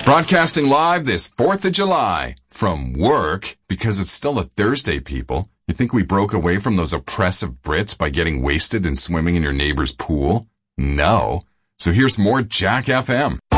Broadcasting live this 4th of July from work, because it's still a Thursday, people. You think we broke away from those oppressive Brits by getting wasted and swimming in your neighbor's pool? No. So here's more Jack FM.